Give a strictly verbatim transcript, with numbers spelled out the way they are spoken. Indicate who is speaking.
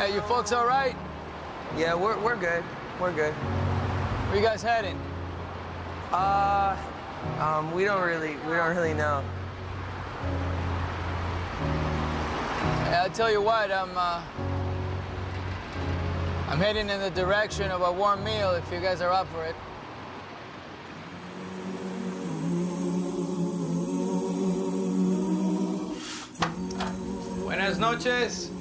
Speaker 1: Yeah, you folks all right?
Speaker 2: Yeah, we're, we're good. We're good.
Speaker 1: Where you guys heading?
Speaker 2: Uh, um, we don't really, we don't really know.
Speaker 1: Hey, I'll tell you what, I'm, uh, I'm heading in the direction of a warm meal if you guys are up for it. Buenas noches.